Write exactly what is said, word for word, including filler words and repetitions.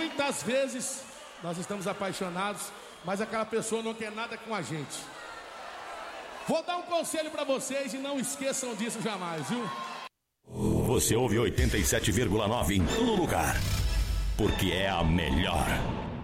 muitas vezes nós estamos apaixonados, mas aquela pessoa não quer nada com a gente. Vou dar um conselho pra vocês e não esqueçam disso jamais, viu? Você ouve oitenta e sete vírgula nove em todo lugar, porque é a melhor.